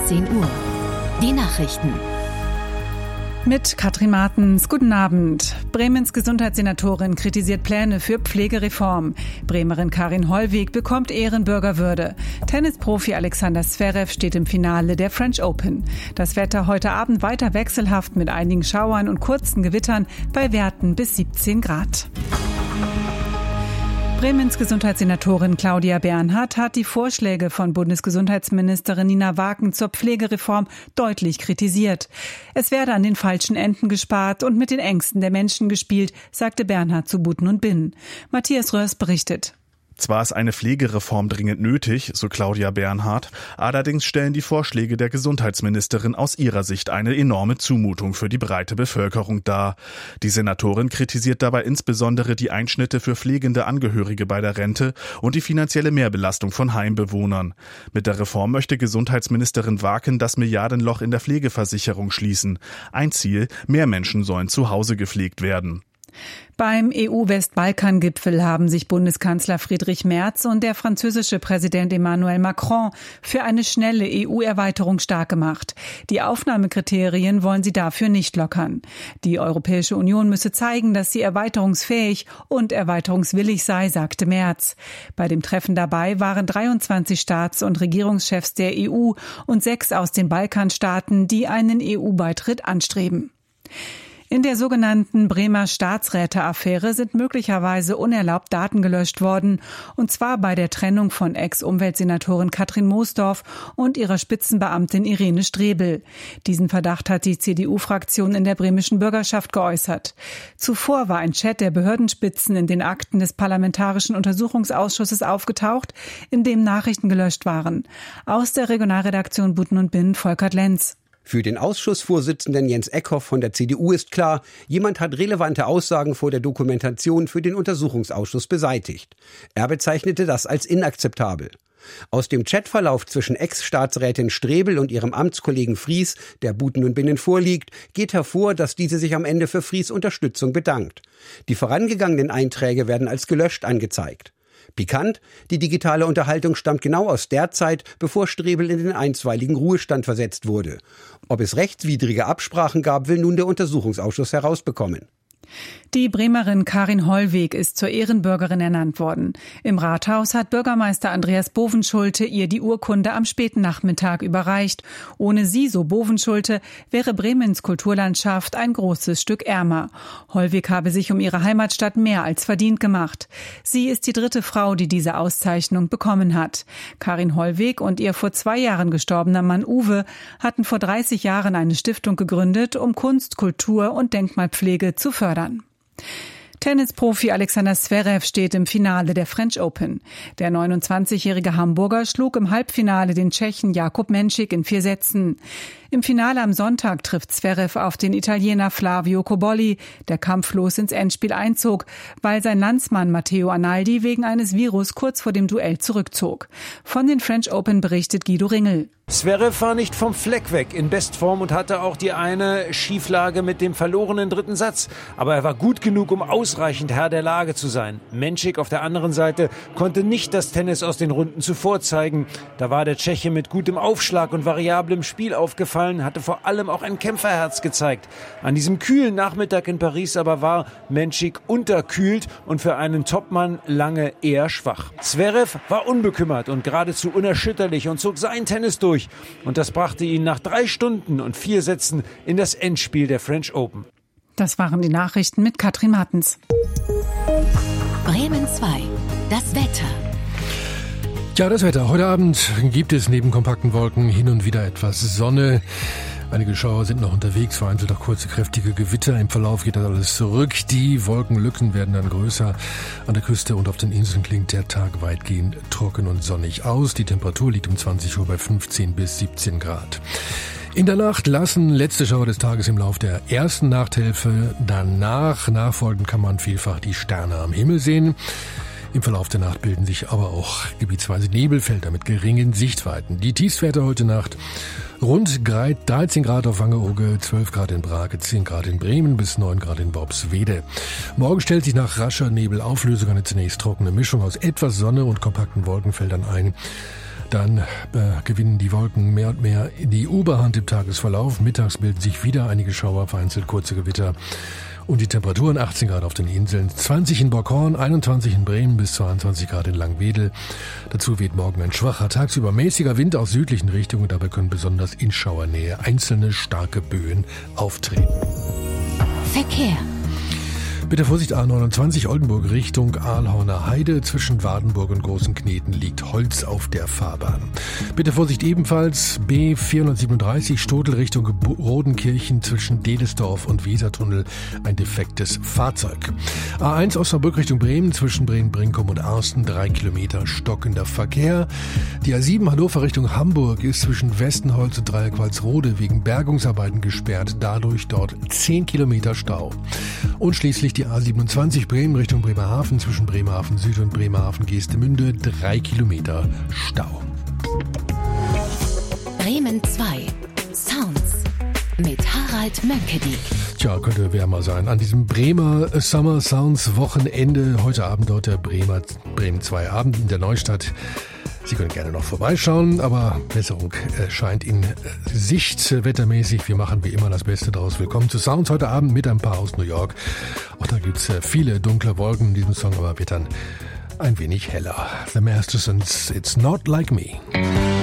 17 Uhr. Die Nachrichten. Mit Katrin Martens. Guten Abend. Bremens Gesundheitssenatorin kritisiert Pläne für Pflegereform. Bremerin Karin Hollweg bekommt Ehrenbürgerwürde. Tennisprofi Alexander Zverev steht im Finale der French Open. Das Wetter heute Abend weiter wechselhaft mit einigen Schauern und kurzen Gewittern bei Werten bis 17 Grad. Bremens Gesundheitssenatorin Claudia Bernhardt hat die Vorschläge von Bundesgesundheitsministerin Nina Waken zur Pflegereform deutlich kritisiert. Es werde an den falschen Enden gespart und mit den Ängsten der Menschen gespielt, sagte Bernhardt zu Buten und Binnen. Matthias Röhrs berichtet. Zwar ist eine Pflegereform dringend nötig, so Claudia Bernhardt, allerdings stellen die Vorschläge der Gesundheitsministerin aus ihrer Sicht eine enorme Zumutung für die breite Bevölkerung dar. Die Senatorin kritisiert dabei insbesondere die Einschnitte für pflegende Angehörige bei der Rente und die finanzielle Mehrbelastung von Heimbewohnern. Mit der Reform möchte Gesundheitsministerin Waken das Milliardenloch in der Pflegeversicherung schließen. Ein Ziel: mehr Menschen sollen zu Hause gepflegt werden. Beim EU-Westbalkan-Gipfel haben sich Bundeskanzler Friedrich Merz und der französische Präsident Emmanuel Macron für eine schnelle EU-Erweiterung stark gemacht. Die Aufnahmekriterien wollen sie dafür nicht lockern. Die Europäische Union müsse zeigen, dass sie erweiterungsfähig und erweiterungswillig sei, sagte Merz. Bei dem Treffen dabei waren 23 Staats- und Regierungschefs der EU und 6 aus den Balkanstaaten, die einen EU-Beitritt anstreben. In der sogenannten Bremer Staatsräte-Affäre sind möglicherweise unerlaubt Daten gelöscht worden, und zwar bei der Trennung von Ex-Umweltsenatorin Katrin Moosdorf und ihrer Spitzenbeamtin Irene Strebel. Diesen Verdacht hat die CDU-Fraktion in der bremischen Bürgerschaft geäußert. Zuvor war ein Chat der Behördenspitzen in den Akten des Parlamentarischen Untersuchungsausschusses aufgetaucht, in dem Nachrichten gelöscht waren. Aus der Regionalredaktion Buten und Binnen Volkert Lenz. Für den Ausschussvorsitzenden Jens Eckhoff von der CDU ist klar, jemand hat relevante Aussagen vor der Dokumentation für den Untersuchungsausschuss beseitigt. Er bezeichnete das als inakzeptabel. Aus dem Chatverlauf zwischen Ex-Staatsrätin Strebel und ihrem Amtskollegen Fries, der Buten und Binnen vorliegt, geht hervor, dass diese sich am Ende für Fries' Unterstützung bedankt. Die vorangegangenen Einträge werden als gelöscht angezeigt. Pikant, die digitale Unterhaltung stammt genau aus der Zeit, bevor Strebel in den einstweiligen Ruhestand versetzt wurde. Ob es rechtswidrige Absprachen gab, will nun der Untersuchungsausschuss herausbekommen. Die Bremerin Karin Hollweg ist zur Ehrenbürgerin ernannt worden. Im Rathaus hat Bürgermeister Andreas Bovenschulte ihr die Urkunde am späten Nachmittag überreicht. Ohne sie, so Bovenschulte, wäre Bremens Kulturlandschaft ein großes Stück ärmer. Hollweg habe sich um ihre Heimatstadt mehr als verdient gemacht. Sie ist die 3. Frau, die diese Auszeichnung bekommen hat. Karin Hollweg und ihr vor 2 Jahren gestorbener Mann Uwe hatten vor 30 Jahren eine Stiftung gegründet, um Kunst, Kultur und Denkmalpflege zu fördern. Tennisprofi Alexander Zverev steht im Finale der French Open. Der 29-jährige Hamburger schlug im Halbfinale den Tschechen Jakub Menšík in 4 Sätzen. Im Finale am Sonntag trifft Zverev auf den Italiener Flavio Cobolli, der kampflos ins Endspiel einzog, weil sein Landsmann Matteo Arnaldi wegen eines Virus kurz vor dem Duell zurückzog. Von den French Open berichtet Guido Ringel. Zverev war nicht vom Fleck weg, in Bestform und hatte auch die eine Schieflage mit dem verlorenen 3. Satz. Aber er war gut genug, um ausreichend Herr der Lage zu sein. Menšík auf der anderen Seite konnte nicht das Tennis aus den Runden zuvor zeigen. Da war der Tscheche mit gutem Aufschlag und variablem Spiel aufgefallen, hatte vor allem auch ein Kämpferherz gezeigt. An diesem kühlen Nachmittag in Paris aber war Menšík unterkühlt und für einen Topmann lange eher schwach. Zverev war unbekümmert und geradezu unerschütterlich und zog sein Tennis durch. Und das brachte ihn nach 3 Stunden und 4 Sätzen in das Endspiel der French Open. Das waren die Nachrichten mit Katrin Martens. Bremen 2. Das Wetter. Ja, das Wetter. Heute Abend gibt es neben kompakten Wolken hin und wieder etwas Sonne. Einige Schauer sind noch unterwegs, vereinzelt auch kurze, kräftige Gewitter. Im Verlauf geht das alles zurück. Die Wolkenlücken werden dann größer. An der Küste und auf den Inseln klingt der Tag weitgehend trocken und sonnig aus. Die Temperatur liegt um 20 Uhr bei 15 bis 17 Grad. In der Nacht lassen letzte Schauer des Tages im Lauf der ersten Nachthälfte. Nachfolgend kann man vielfach die Sterne am Himmel sehen. Im Verlauf der Nacht bilden sich aber auch gebietsweise Nebelfelder mit geringen Sichtweiten. Die Tiefstwerte heute Nacht rund 13 Grad auf Wangerooge, 12 Grad in Brake, 10 Grad in Bremen bis 9 Grad in Worpswede. Morgen stellt sich nach rascher Nebelauflösung eine zunächst trockene Mischung aus etwas Sonne und kompakten Wolkenfeldern ein. Dann gewinnen die Wolken mehr und mehr in die Oberhand im Tagesverlauf. Mittags bilden sich wieder einige Schauer, vereinzelt kurze Gewitter. Und die Temperaturen 18 Grad auf den Inseln, 20 in Bornholm, 21 in Bremen bis 22 Grad in Langwedel. Dazu weht morgen ein schwacher, tagsüber mäßiger Wind aus südlichen Richtungen. Dabei können besonders in Schauernähe einzelne starke Böen auftreten. Verkehr. Bitte Vorsicht, A29 Oldenburg Richtung Ahlhorner Heide. Zwischen Wadenburg und Großen Kneten liegt Holz auf der Fahrbahn. Bitte Vorsicht ebenfalls B437 Stodel Richtung Rodenkirchen zwischen Dedesdorf und Wesertunnel. Ein defektes Fahrzeug. A1 Osnabrück Richtung Bremen zwischen Bremen-Brinkum und Arsten 3 Kilometer stockender Verkehr. Die A7 Hannover Richtung Hamburg ist zwischen Westenholz und Dreieck-Walsrode wegen Bergungsarbeiten gesperrt. Dadurch dort 10 Kilometer Stau. Und schließlich die A27 Bremen Richtung Bremerhaven zwischen Bremerhaven Süd und Bremerhaven Geestemünde 3 Kilometer Stau. Bremen 2 Sounds mit Harald Mönckedik. Tja, könnte wärmer sein. An diesem Bremer Summer Sounds Wochenende. Heute Abend dort der Bremen 2 Abend in der Neustadt. Sie können gerne noch vorbeischauen, aber Besserung scheint in Sicht wettermäßig. Wir machen wie immer das Beste draus. Willkommen zu Sounds heute Abend mit ein paar aus New York. Auch da gibt's viele dunkle Wolken in diesem Song, aber wird dann ein wenig heller. The Mastersons, It's Not Like Me.